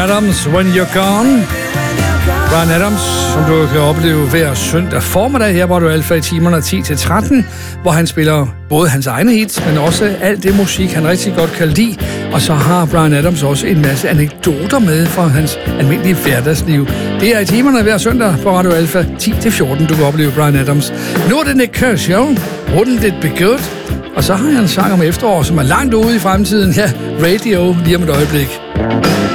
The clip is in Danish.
Adams, When You're Gone. Bryan Adams, som du kan opleve hver søndag formiddag her, hvor du Alfa i timerne 10-13, hvor han spiller både hans egne hits, men også alt det musik, han rigtig godt kan lide. Og så har Bryan Adams også en masse anekdoter med fra hans almindelige hverdagsliv. Det er i timerne hver søndag på Radio Alfa 10-14, du kan opleve Bryan Adams. Nu er det Nik Kershaw, Wouldn't It Be Good? Og så har jeg en sang om efterår, som er langt ude i fremtiden. Ja, Radio lige om et øjeblik.